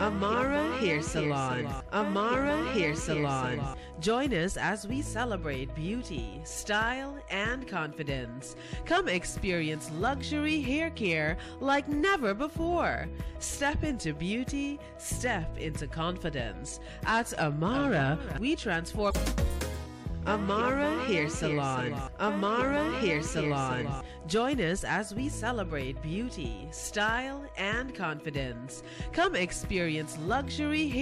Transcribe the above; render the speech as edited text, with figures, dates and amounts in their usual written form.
Amara Hair Salon. Amara Hair Salon. Join us as we celebrate beauty, style, and confidence. Come experience luxury hair care like never before. Step into beauty, step into confidence. At Amara, we transform. Amara Hair Salon. Amara Hair Salon. Join us as we celebrate beauty, style, and confidence. Come experience luxury hair